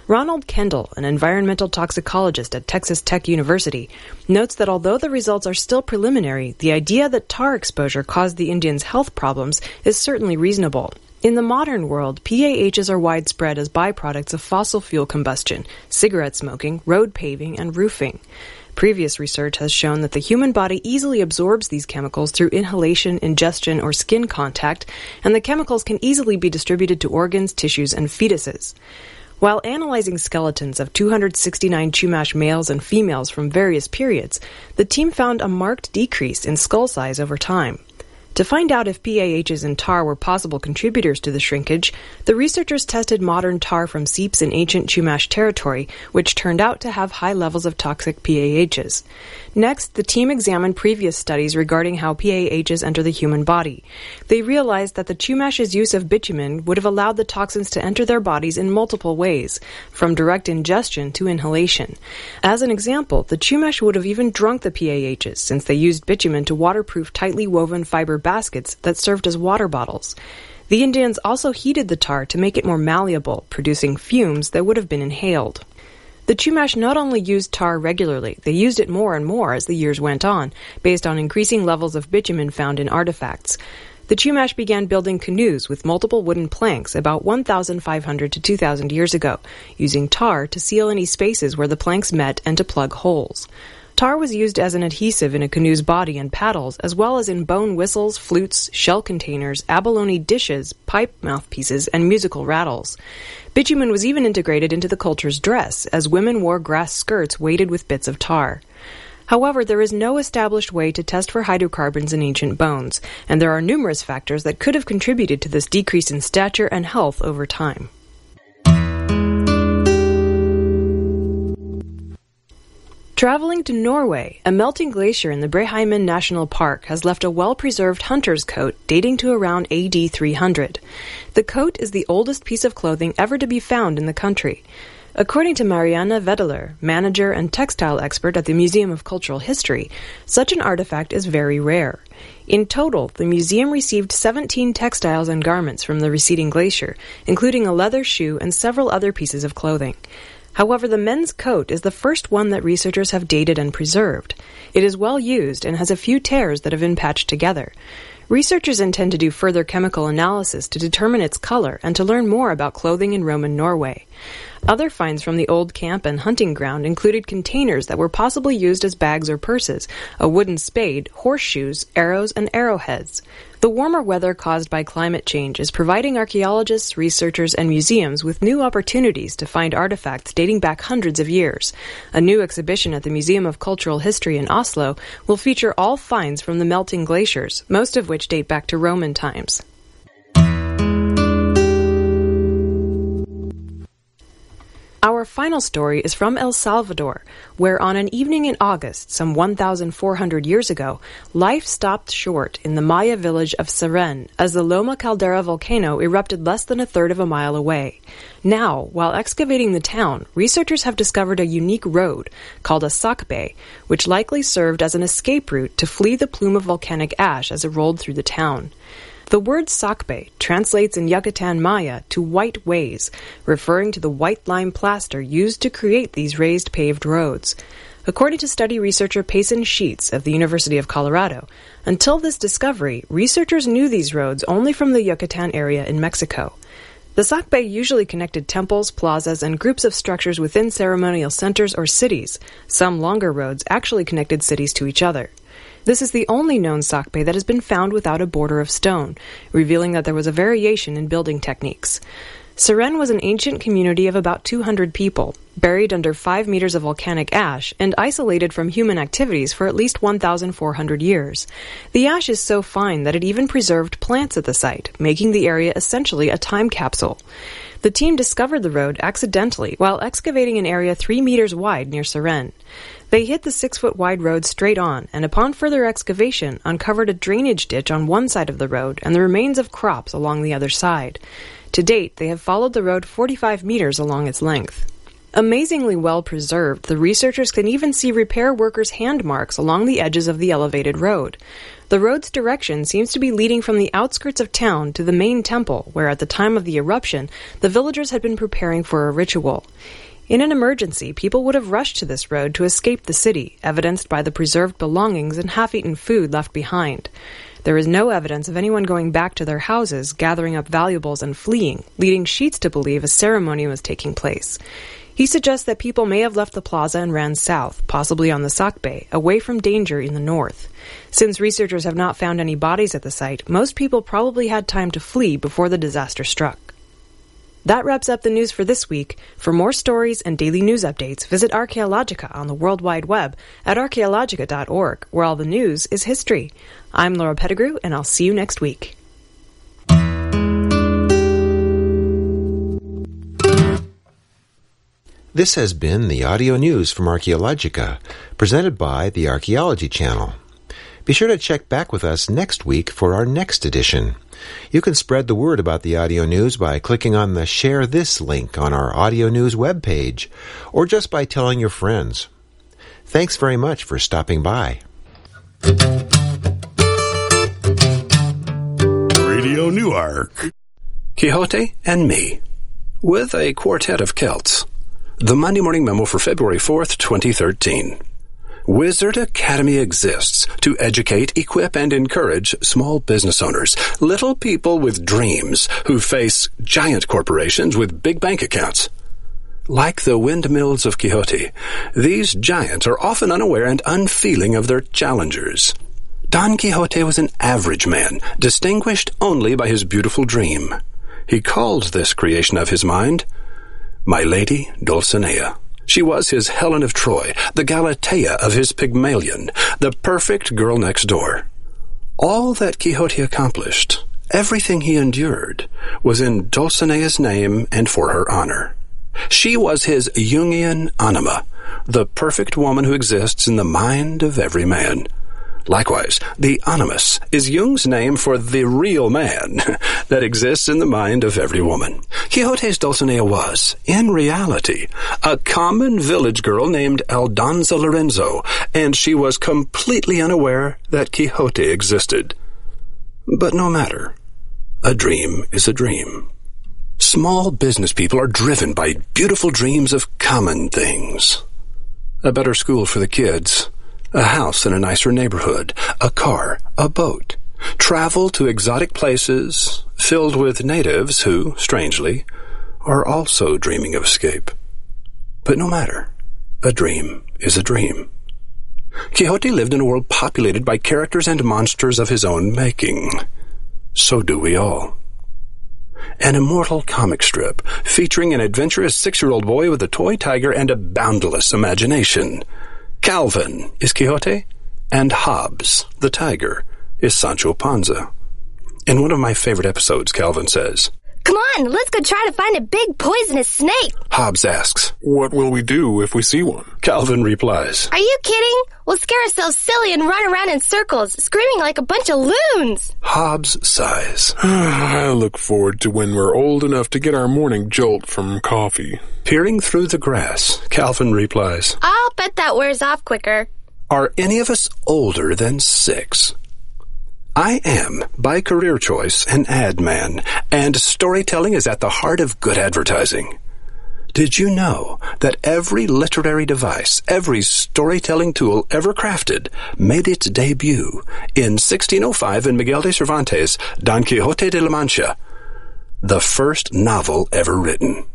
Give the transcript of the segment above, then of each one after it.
Ronald Kendall, an environmental toxicologist at Texas Tech University, notes that although the results are still preliminary, the idea that tar exposure caused the Indians' health problems is certainly reasonable. In the modern world, PAHs are widespread as byproducts of fossil fuel combustion, cigarette smoking, road paving, and roofing. Previous research has shown that the human body easily absorbs these chemicals through inhalation, ingestion, or skin contact, and the chemicals can easily be distributed to organs, tissues, and fetuses. While analyzing skeletons of 269 Chumash males and females from various periods, the team found a marked decrease in skull size over time. To find out if PAHs and tar were possible contributors to the shrinkage, the researchers tested modern tar from seeps in ancient Chumash territory, which turned out to have high levels of toxic PAHs. Next, the team examined previous studies regarding how PAHs enter the human body. They realized that the Chumash's use of bitumen would have allowed the toxins to enter their bodies in multiple ways, from direct ingestion to inhalation. As an example, the Chumash would have even drunk the PAHs, since they used bitumen to waterproof tightly woven fiber baskets that served as water bottles. The Indians also heated the tar to make it more malleable, producing fumes that would have been inhaled. The Chumash not only used tar regularly, they used it more and more as the years went on, based on increasing levels of bitumen found in artifacts. The Chumash began building canoes with multiple wooden planks about 1,500 to 2,000 years ago, using tar to seal any spaces where the planks met and to plug holes. Tar was used as an adhesive in a canoe's body and paddles, as well as in bone whistles, flutes, shell containers, abalone dishes, pipe mouthpieces, and musical rattles. Bitumen was even integrated into the culture's dress, as women wore grass skirts weighted with bits of tar. However, there is no established way to test for hydrocarbons in ancient bones, and there are numerous factors that could have contributed to this decrease in stature and health over time. Traveling to Norway, a melting glacier in the Breheimen National Park has left a well-preserved hunter's coat dating to around AD 300. The coat is the oldest piece of clothing ever to be found in the country. According to Marianne Vedeler, manager and textile expert at the Museum of Cultural History, such an artifact is very rare. In total, the museum received 17 textiles and garments from the receding glacier, including a leather shoe and several other pieces of clothing. However, the men's coat is the first one that researchers have dated and preserved. It is well used and has a few tears that have been patched together. Researchers intend to do further chemical analysis to determine its color and to learn more about clothing in Roman Norway. Other finds from the old camp and hunting ground included containers that were possibly used as bags or purses, a wooden spade, horseshoes, arrows, and arrowheads. The warmer weather caused by climate change is providing archaeologists, researchers, and museums with new opportunities to find artifacts dating back hundreds of years. A new exhibition at the Museum of Cultural History in Oslo will feature all finds from the melting glaciers, most of which date back to Roman times. Our final story is from El Salvador, where on an evening in August, some 1,400 years ago, life stopped short in the Maya village of Seren as the Loma Caldera volcano erupted less than a third of a mile away. Now, while excavating the town, researchers have discovered a unique road called a sacbe, which likely served as an escape route to flee the plume of volcanic ash as it rolled through the town. The word sacbe translates in Yucatan Maya to white ways, referring to the white lime plaster used to create these raised paved roads. According to study researcher Payson Sheets of the University of Colorado, until this discovery, researchers knew these roads only from the Yucatan area in Mexico. The sacbe usually connected temples, plazas, and groups of structures within ceremonial centers or cities. Some longer roads actually connected cities to each other. This is the only known sacbe that has been found without a border of stone, revealing that there was a variation in building techniques. Seren was an ancient community of about 200 people, buried under 5 meters of volcanic ash and isolated from human activities for at least 1,400 years. The ash is so fine that it even preserved plants at the site, making the area essentially a time capsule. The team discovered the road accidentally while excavating an area 3 meters wide near Seren. They hit the 6-foot-wide road straight on, and upon further excavation, uncovered a drainage ditch on one side of the road and the remains of crops along the other side. To date, they have followed the road 45 meters along its length. Amazingly well preserved, the researchers can even see repair workers' hand marks along the edges of the elevated road. The road's direction seems to be leading from the outskirts of town to the main temple, where at the time of the eruption, the villagers had been preparing for a ritual. In an emergency, people would have rushed to this road to escape the city, evidenced by the preserved belongings and half-eaten food left behind. There is no evidence of anyone going back to their houses, gathering up valuables and fleeing, leading Sheets to believe a ceremony was taking place. He suggests that people may have left the plaza and ran south, possibly on the Sakbe, away from danger in the north. Since researchers have not found any bodies at the site, most people probably had time to flee before the disaster struck. That wraps up the news for this week. For more stories and daily news updates, visit Archaeologica on the World Wide Web at archaeologica.org, where all the news is history. I'm Laura Pettigrew, and I'll see you next week. This has been the audio news from Archaeologica, presented by the Archaeology Channel. Be sure to check back with us next week for our next edition. You can spread the word about the audio news by clicking on the Share This link on our audio news webpage, or just by telling your friends. Thanks very much for stopping by. Radio Newark. Quixote and Me, with a quartet of Celts. The Monday Morning Memo for February 4th, 2013. Wizard Academy exists to educate, equip, and encourage small business owners, little people with dreams who face giant corporations with big bank accounts. Like the windmills of Quixote, these giants are often unaware and unfeeling of their challengers. Don Quixote was an average man, distinguished only by his beautiful dream. He called this creation of his mind My Lady Dulcinea. She was his Helen of Troy, the Galatea of his Pygmalion, the perfect girl next door. All that Quixote accomplished, everything he endured, was in Dulcinea's name and for her honor. She was his Jungian anima, the perfect woman who exists in the mind of every man. Likewise, the animus is Jung's name for the real man that exists in the mind of every woman. Quixote's Dulcinea was, in reality, a common village girl named Aldonza Lorenzo, and she was completely unaware that Quixote existed. But no matter. A dream is a dream. Small business people are driven by beautiful dreams of common things. A better school for the kids, a house in a nicer neighborhood, a car, a boat, travel to exotic places filled with natives who, strangely, are also dreaming of escape. But no matter, a dream is a dream. Quixote lived in a world populated by characters and monsters of his own making. So do we all. An immortal comic strip featuring an adventurous 6-year-old boy with a toy tiger and a boundless imagination. Calvin is Quixote, and Hobbes, the tiger, is Sancho Panza. In one of my favorite episodes, Calvin says, "Come on, let's go try to find a big poisonous snake." Hobbes asks, What will we do if we see one? Calvin replies, "Are you kidding? We'll scare ourselves silly and run around in circles, screaming like a bunch of loons." Hobbes sighs. I look forward to when we're old enough to get our morning jolt from coffee. Peering through the grass, Calvin replies, I'll bet that wears off quicker. Are any of us older than 6? I am, by career choice, an ad man, and storytelling is at the heart of good advertising. Did you know that every literary device, every storytelling tool ever crafted, made its debut in 1605 in Miguel de Cervantes' Don Quixote de la Mancha, the first novel ever written?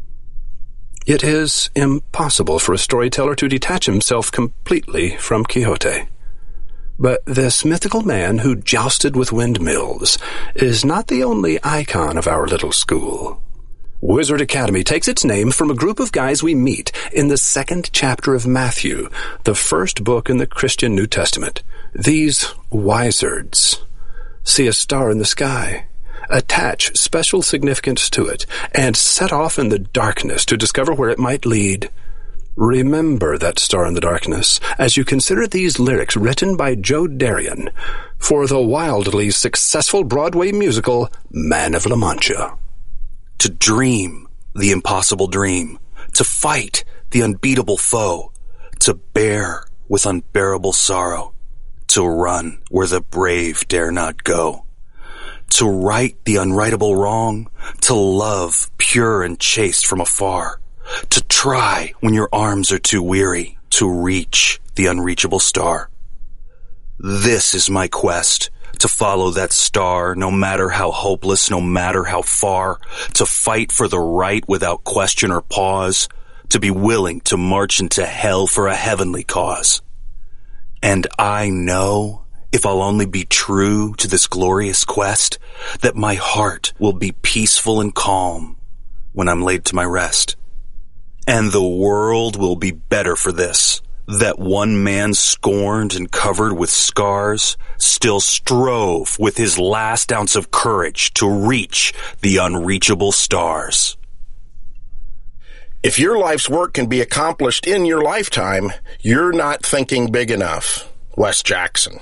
It is impossible for a storyteller to detach himself completely from Quixote. But this mythical man who jousted with windmills is not the only icon of our little school. Wizard Academy takes its name from a group of guys we meet in the 2nd chapter of Matthew, the first book in the Christian New Testament. These wizards see a star in the sky, attach special significance to it, and set off in the darkness to discover where it might lead. Remember that star in the darkness as you consider these lyrics written by Joe Darian for the wildly successful Broadway musical Man of La Mancha. To dream the impossible dream, to fight the unbeatable foe, to bear with unbearable sorrow, to run where the brave dare not go, to right the unrightable wrong, to love pure and chaste from afar, to try when your arms are too weary, to reach the unreachable star. This is my quest, to follow that star, no matter how hopeless, no matter how far, to fight for the right without question or pause, to be willing to march into hell for a heavenly cause. And I know, if I'll only be true to this glorious quest, that my heart will be peaceful and calm when I'm laid to my rest. And the world will be better for this, that one man scorned and covered with scars still strove with his last ounce of courage to reach the unreachable stars. If your life's work can be accomplished in your lifetime, you're not thinking big enough. Wes Jackson.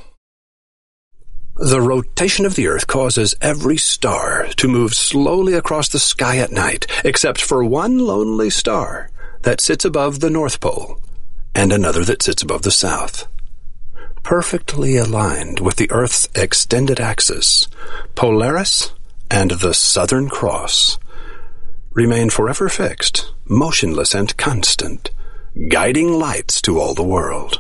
The rotation of the Earth causes every star to move slowly across the sky at night, except for one lonely star that sits above the North Pole, and another that sits above the South. Perfectly aligned with the Earth's extended axis, Polaris and the Southern Cross remain forever fixed, motionless and constant, guiding lights to all the world.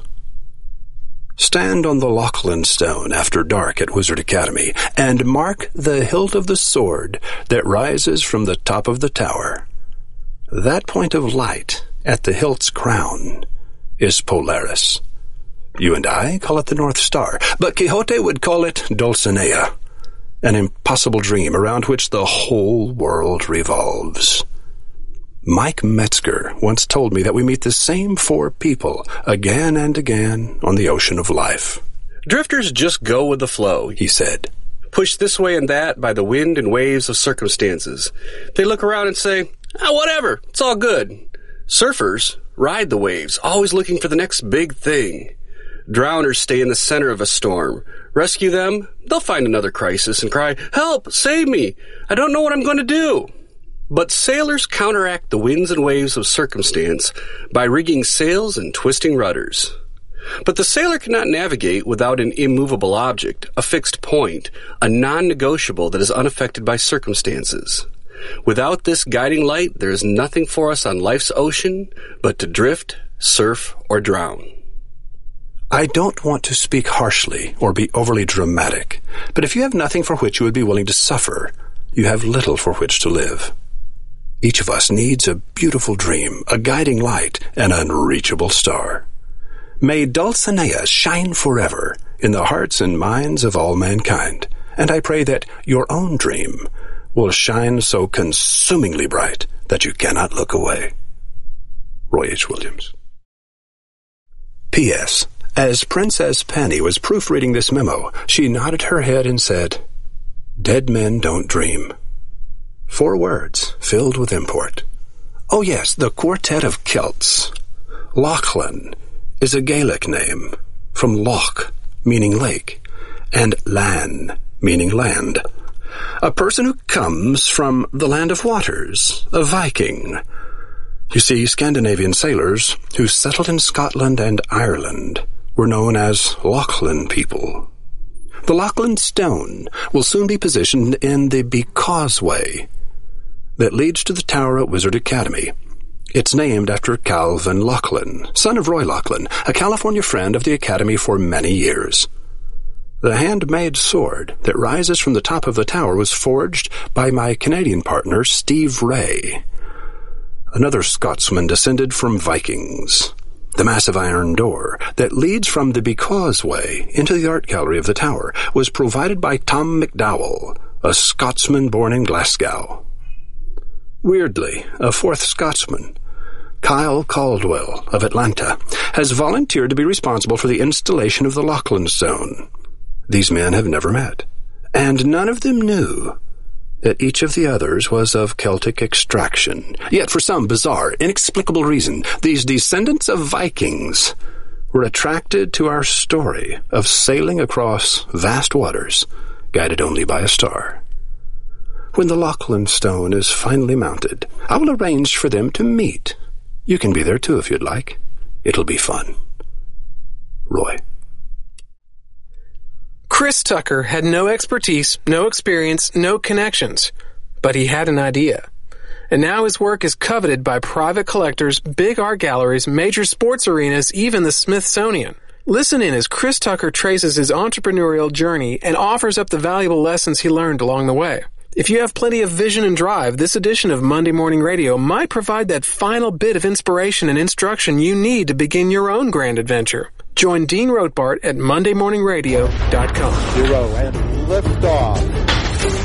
Stand on the Lachlan Stone after dark at Wizard Academy and mark the hilt of the sword that rises from the top of the tower. That point of light at the hilt's crown is Polaris. You and I call it the North Star, but Quixote would call it Dulcinea, an impossible dream around which the whole world revolves. Mike Metzger once told me that we meet the same four people again and again on the ocean of life. Drifters just go with the flow, he said. Pushed this way and that by the wind and waves of circumstances. They look around and say, whatever, it's all good. Surfers ride the waves, always looking for the next big thing. Drowners stay in the center of a storm. Rescue them, they'll find another crisis and cry, help, save me, I don't know what I'm going to do. But sailors counteract the winds and waves of circumstance by rigging sails and twisting rudders. But the sailor cannot navigate without an immovable object, a fixed point, a non-negotiable that is unaffected by circumstances. Without this guiding light, there is nothing for us on life's ocean but to drift, surf, or drown. I don't want to speak harshly or be overly dramatic, but if you have nothing for which you would be willing to suffer, you have little for which to live. Each of us needs a beautiful dream, a guiding light, an unreachable star. May Dulcinea shine forever in the hearts and minds of all mankind, and I pray that your own dream will shine so consumingly bright that you cannot look away. Roy H. Williams. P.S. As Princess Penny was proofreading this memo, she nodded her head and said, "Dead men don't dream." 4 words filled with import. Oh yes, the Quartet of Celts. Lachlan is a Gaelic name from loch, meaning lake, and lan, meaning land. A person who comes from the land of waters, a Viking. You see, Scandinavian sailors who settled in Scotland and Ireland were known as Lachlan people. The Lachlan Stone will soon be positioned in the Becauseway that leads to the tower at Wizard Academy. It's named after Calvin Lachlan, son of Roy Lachlan, a California friend of the Academy for many years. The handmade sword that rises from the top of the tower was forged by my Canadian partner, Steve Ray, another Scotsman descended from Vikings. The massive iron door that leads from the Becauseway into the art gallery of the tower was provided by Tom McDowell, a Scotsman born in Glasgow. Weirdly, a 4th Scotsman, Kyle Caldwell of Atlanta, has volunteered to be responsible for the installation of the Lachlan Stone. These men have never met, and none of them knew that each of the others was of Celtic extraction. Yet for some bizarre, inexplicable reason, these descendants of Vikings were attracted to our story of sailing across vast waters, guided only by a star. When the Lachlan Stone is finally mounted, I will arrange for them to meet You can be there too if you'd like. It'll be fun. Roy. Chris Tucker had no expertise, no experience, no connections, but he had an idea. And now his work is coveted by private collectors, big art galleries, major sports arenas, even the Smithsonian. Listen in as Chris Tucker traces his entrepreneurial journey and offers up the valuable lessons he learned along the way. If you have plenty of vision and drive, this edition of Monday Morning Radio might provide that final bit of inspiration and instruction you need to begin your own grand adventure. Join Dean Rothbart at MondayMorningRadio.com. 0 and liftoff.